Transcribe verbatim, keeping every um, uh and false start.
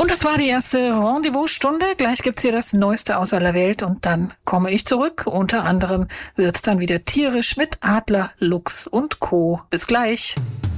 Und das war die erste Rendezvous-Stunde. Gleich gibt's hier das Neueste aus aller Welt und dann komme ich zurück. Unter anderem wird's dann wieder tierisch mit Adler, Luchs und Co. Bis gleich.